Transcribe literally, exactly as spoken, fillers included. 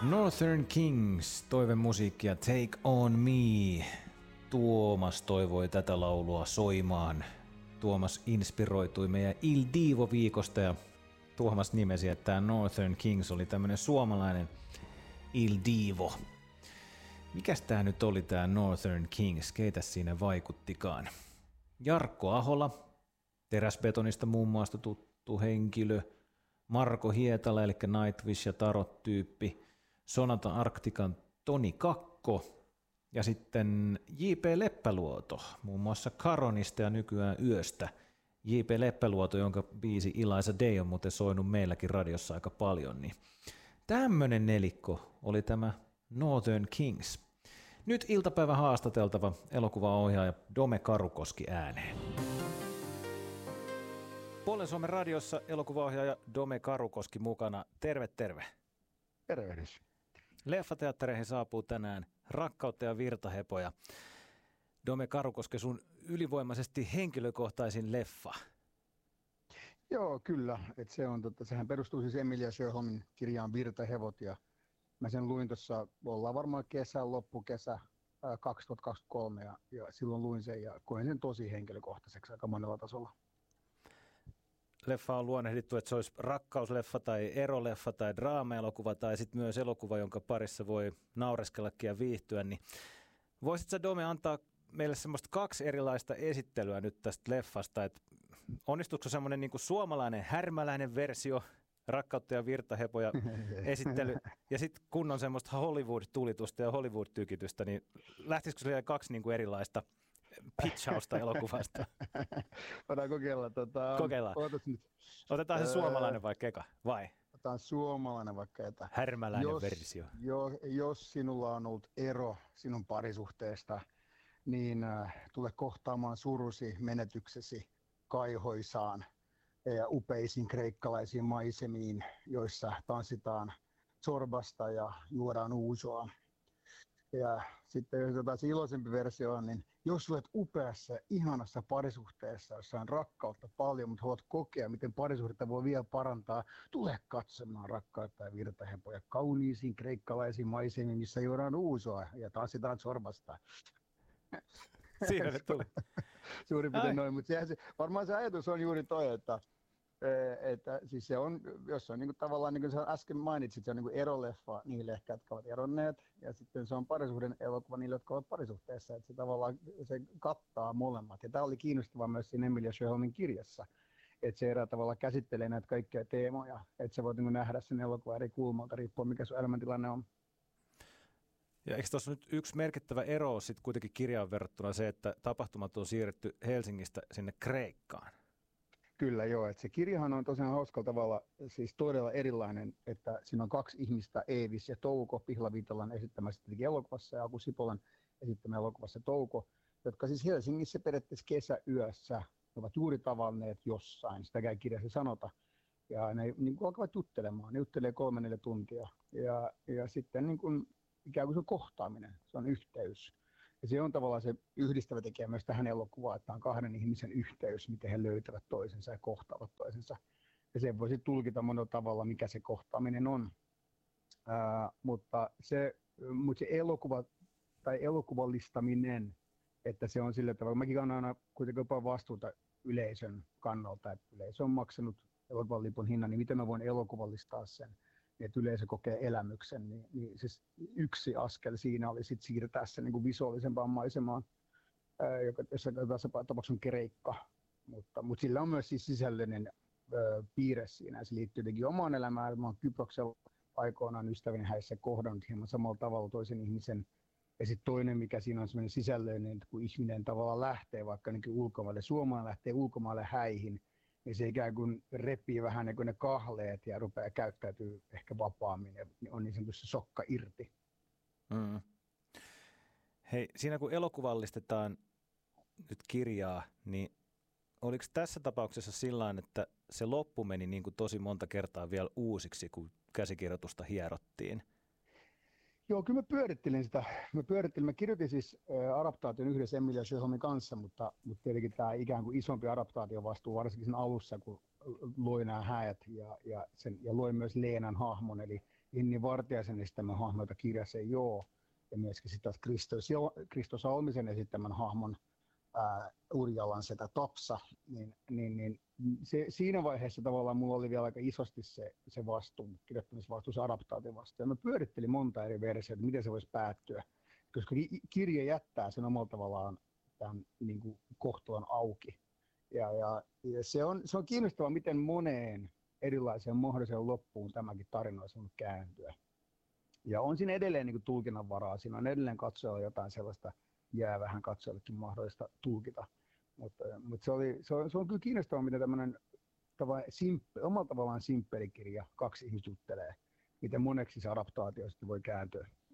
Northern Kings, toivemusiikkia Take On Me. Tuomas toivoi tätä laulua soimaan. Tuomas inspiroitui meidän Il Divo-viikosta ja Tuomas nimesi, että tämä Northern Kings oli tämmöinen suomalainen Il Divo. Mikäs tää nyt oli tää Northern Kings? Keitä siinä vaikuttikaan? Jarkko Ahola, Teräsbetonista muun muassa tuttu henkilö. Marko Hietala, eli Nightwish ja Tarot-tyyppi. Sonata Arctican Toni Kakko. Ja sitten J P Leppäluoto, muun muassa Karonista ja nykyään Yöstä. J P Leppäluoto, jonka biisi Eliza Day on muuten soinut meilläkin radiossa aika paljon. Niin tämmönen nelikko oli tämä Northern Kings. Nyt iltapäivä haastateltava elokuvaohjaaja Dome Karukoski ääneen. Puolen Suomen radiossa elokuvaohjaaja Dome Karukoski mukana. Terve, terve. Tervehdys. Leffateattereihin saapuu tänään Rakkautta ja virtahepoja. Dome Karukoski, sun ylivoimaisesti henkilökohtaisin leffa. Joo, kyllä. Et se on, tota, sehän perustuu siis Emilia Sjöholmin kirjaan Virtahevot. Ja mä sen luin tuossa, ollaan varmaan kesän, loppukesä ää, kaksituhattakaksikymmentäkolme. Ja, ja silloin luin sen ja koen sen tosi henkilökohtaiseksi aika monella tasolla. Leffa on luonnehdittu, että se olisi rakkausleffa tai eroleffa tai draama-elokuva tai sitten myös elokuva, jonka parissa voi naureskellakin ja viihtyä. Niin voisitko sä, Dome, antaa meille semmoista kaksi erilaista esittelyä nyt tästä leffasta, että onnistuuko semmoinen niin kuin suomalainen härmäläinen versio, Rakkautta ja virtahepoja esittely, ja sitten kun on semmoista Hollywood-tulitusta ja Hollywood-tykitystä, niin lähtisikö siellä kaksi niin kuin erilaista pitchausta elokuvasta? Voidaan kokeilla. Tota, Kokeillaan. Nyt. Otetaan se suomalainen vaikka eka, vai? Otetaan suomalainen vaikka eka. Härmäläinen jos, versio. Jo, jos sinulla on ollut ero sinun parisuhteesta, niin äh, tule kohtaamaan surusi menetyksesi kaihoisaan ja upeisiin kreikkalaisiin maisemiin, joissa tanssitaan sorbasta ja juodaan uusoa. Ja sitten jos jotain se iloisempi versio on, niin jos olet upeassa, ihanassa parisuhteessa, jossa on rakkautta paljon, mutta haluat kokea, miten parisuhdetta voi vielä parantaa, tule katsomaan Rakkautta ja virtahepoja kauniisiin kreikkalaisiin maisemiin, missä juodaan uusoa ja tanssitaan sorbasta. Siinä ne tuli. Suurin piirtein noin, mutta se, varmaan se ajatus on juuri toi, että, että siis se on, jos on niin kuin tavallaan, niin kuin sä äsken mainitsit, se on niin kuin eroleffa niille ehkä, jotka ovat eronneet, ja sitten se on parisuhden elokuva niille, jotka ovat parisuhteessa, että se tavallaan se kattaa molemmat. Ja tämä oli kiinnostavaa myös siinä Emilia Sjöholmin kirjassa, että se erää tavalla käsittelee näitä kaikkia teemoja, että sä voit niin kuin nähdä sen elokuvan eri kulmalta, riippuen mikä sun elämäntilanne on. Ja eikö tuossa nyt yksi merkittävä ero sitten kuitenkin kirjaan verrattuna se, että tapahtumat on siirretty Helsingistä sinne Kreikkaan? Kyllä joo, että se kirjahan on tosiaan hauskalla tavalla siis todella erilainen, että siinä on kaksi ihmistä, Eevis ja Touko, Pihla Viitalan esittämässä elokuvassa ja Aku Sipolan esittämässä elokuvassa Touko, jotka siis Helsingissä periaatteessa kesäyössä ovat juuri tavanneet jossain, sitäkään kirjassa sanota. Ja ne niin kuin alkavat juttelemaan, ne juttelee kolme neljä tuntia ja, ja sitten niin kuin ikään kuin se on kohtaaminen, se on yhteys. Ja se on tavallaan se yhdistävä tekijä myös tähän elokuvaan, että on kahden ihmisen yhteys, miten he löytävät toisensa ja kohtaavat toisensa. Ja sen voisi tulkita monella tavalla, mikä se kohtaaminen on. Ää, mutta, se, mutta se elokuva tai elokuvallistaminen, että se on sillä tavalla, mäkin kannan aina kuitenkin jopa vastuuta yleisön kannalta, että yleisö on maksanut elokuvan lipun hinnan, niin miten mä voin elokuvallistaa sen, että yleisö kokee elämyksen, niin, niin siis yksi askel siinä oli sit siirtää se niin kuin visuaalisempaan maisemaan, ää, joka tässä tapauksessa on Kreikka, mutta, mutta sillä on myös siis sisällöllinen ää, piirre siinä, ja se liittyy jotenkin omaan elämään. Mä oon Kyproksella aikoinaan ystävän häissä kohdannut hieman samalla tavalla toisen ihmisen, ja sitten toinen, mikä siinä on semmoinen sisällöllinen, että kun ihminen tavallaan lähtee vaikka niin ulkomaille, suomalainen lähtee ulkomaille häihin, niin se ikään kuin repii vähän niin kuin ne kahleet ja rupeaa käyttäytyy ehkä vapaammin ja on niin sanotusti sokka irti. Mm. Hei, siinä kun elokuvallistetaan nyt kirjaa, niin oliko tässä tapauksessa sillain, että se loppu meni niin kuin tosi monta kertaa vielä uusiksi, kun käsikirjoitusta hierottiin? Joo, kyllä mä pyörittelin sitä. Mä pyörittelin, mä kirjoitin siis ä, adaptaation yhdessä Emilia Sjöholmin kanssa, mutta, mutta tietenkin tämä ikään kuin isompi adaptaation vastuu, varsinkin sen alussa, kun loi nämä häät ja, ja, sen, ja loi myös Leenan hahmon, eli Inni Vartiaisen esittämän hahmon, jota kirjassa ei ole, ja myöskin sitten Kristos, Kristo Salmisen esittämän hahmon ää, Urjalan setä Tapsa, niin, niin, niin se, siinä vaiheessa tavallaan mulla oli vielä aika isosti se, se vastuu, kirjoittamisvastuu, se adaptaatiovastuu. Ja mä pyörittelin monta eri versiota, miten se voisi päättyä, koska kirja jättää sen omalla tavallaan tämän niin kuin kohtalon auki. Ja, ja, ja se, on, se on kiinnostavaa, miten moneen erilaiseen mahdolliseen loppuun tämäkin tarina olisi voinut kääntyä. Ja on siinä edelleen niin kuin tulkinnanvaraa, siinä on edelleen katsojalla jotain sellaista, jää vähän katsojallekin mahdollista tulkita. Mutta, mutta se, oli, se, on, se on kyllä kiinnostavaa, miten tämmöinen simppe, omalla tavallaan simppeli kirja, kaksi ihmistä juttelee, miten moneksi se adaptaatio sitten voi kääntyä.